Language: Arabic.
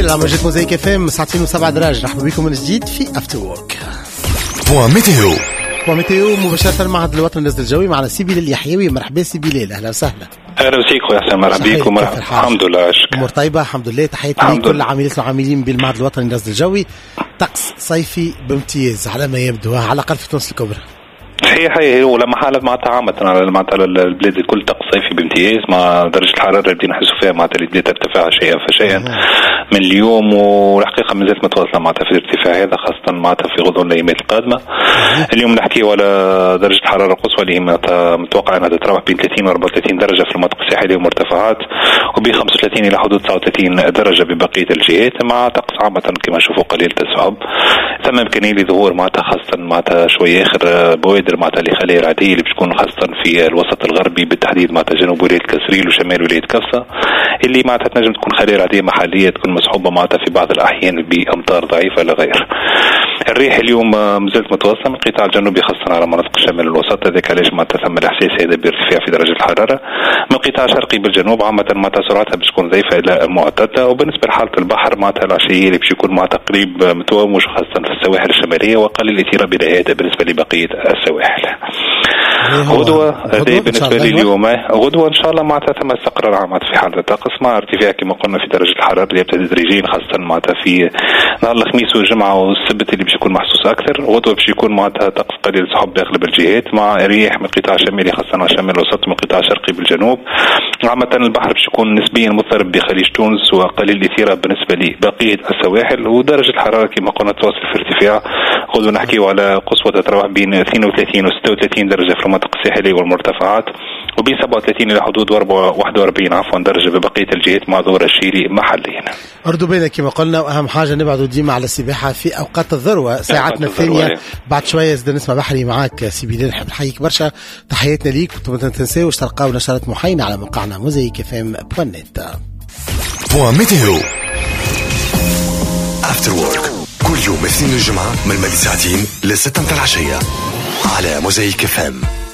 الليل على موجة موزايك FM 907 دراج. نحن بكم من جديد في افتر وورك. وميتيو مباشرة مع الوطن النزل الجوي معنا سي بلال اليحيوي. مرحبا سي بلال، اهلا وسهلا. اهلا وسهلا خويا حسن، مرحبا بكم. الحمد لله، امور طيبه الحمد لله. تحياتي لكل عاملات وعاملين بالمعهد الوطني للنزل الجوي. طقس صيفي بامتياز على ما يبدو، على الاقل في تونس الكبرى. صحيح، هي ولما حالت معناتها عامة على البلاد الكل طقس صيفي بامتياز، مع درجة الحرارة اللي بدينا نحسوا فيها معناتها اللي بدات ترتفع شيئا فشيئا من اليوم، والحقيقة ما زالت متواصلة معناتها في الارتفاع هذا، خاصة معناتها في غضون الأيامات القادمة. اليوم نحكي على درجة الحرارة القصوى اللي متوقع أنها تتراوح بين 30 و 34 درجة في المناطق الساحلية والمرتفعات، وب 35 إلى حدود 39 درجة ببقية الجهات، مع طقس عامة كما نشوفوا قليل تسحب. ثم إمكانية لظهور معناتها خاصة معناتها شوية آخر بوادر معناتها اللي خليها العادية اللي بتكون خاصة في الوسط الغربي، بالتحديد معناتها جنوب ولاية كسريل وشمال ولاية كفصة، اللي معناتها تنجم تكون خليها العادية محلية، تكون مصحوبة معناتها في بعض الأحيان بأمطار ضعيفة لا غير. الريح اليوم مازالت متوسطة من القطاع الجنوبي خاصة على مناطق الشمال والوسط، هذاك علاش معناتها ثم الإحساس هذا بارتفاع في درجة الحرارة. من القطاع الشرقي بالجنوب عامة معناتها سرعتها باش تكون ضعيفة إلى معتدلة، وبالنسبة لحالة البحر معناتها العشية اللي باش يكون معناتها قريب متوامش خاصة في السواحل الشمالية، وقليل الاثير بهذا بالنسبة لبقية السواحل. غدوة بالنسبة لي اليوم، غدوة إن شاء الله معناتها ثم استقرار عامة في حالة الطقس، مع ارتفاع كما قلنا في درجة الحرارة اللي يبتدي تدريجيا خاصة معناتها في نهار الخميس والجمعة والسبت اللي باش يكون محسوس أكثر. غدوة باش يكون معناتها طقس قليل سحب بأغلب الجهات، مع رياح من القطاع الشمالي خاصة على الشمال الوسط، من القطاع الشرقي بالجنوب. عامة البحر باش يكون نسبيا مضطرب بخليج تونس، وقليل الاثير بالنسبة لبقية السواحل، ودرجة الحرارة كما قلنا تواصل في ارتفاع. غدوة نحكيو على قصوى تتراوح بين 32 و 36 درجة في المناطق الساحلية والمرتفعات، وبين 37 إلى حدود 41 درجة ببقية الجهات، مع ظهور الشيلي محليا. أردو بينا كما قلنا، وأهم حاجة نبعدوا ديما على السباحة في أوقات الذروة، ساعتنا الثانية. بعد شوية زد نسمع بحري معاك سي بلال، نحب نحييك برشا، تحياتنا ليك. وما تنساوش تلقاو نشرات محينة على موقعنا موزايك FM.net. ميتيو افتر وورك كل يوم اثنين الجمعة من 2 ساعتين ل 6 العشية على موزايك FM.